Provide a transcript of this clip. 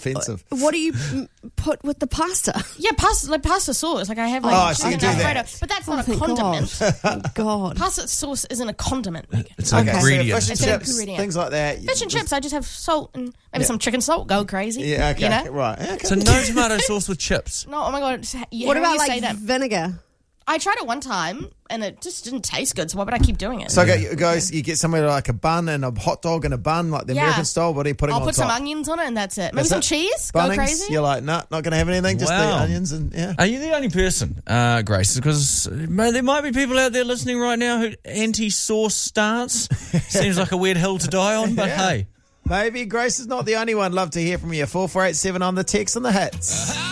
offensive. What do you put with the pasta? Yeah, pasta sauce. Like I have so you do that. Alfredo, but that's not a condiment. God. Pasta sauce isn't a condiment, Megan. It's an ingredient. So fish and chips, things like that. Fish and chips, I just have salt and maybe some chicken salt. Go crazy. Yeah, okay, you know? right. Okay. So no tomato sauce with chips. No, oh my God. What about say that? vinegar? I tried it one time and it just didn't taste good, so why would I keep doing it? So guys, you get somewhere like a bun and a hot dog and a bun, like the American style. What are you putting on top? I'll put some onions on it and that's it. Maybe some cheese. Bunnings, go crazy. You're like, nah, not going to have anything, just the onions and Are you the only person, Grace? Because there might be people out there listening right now who anti-sauce stance. Seems like a weird hill to die on, but hey. Maybe Grace is not the only one. Love to hear from you. 4487 on the text and the hits.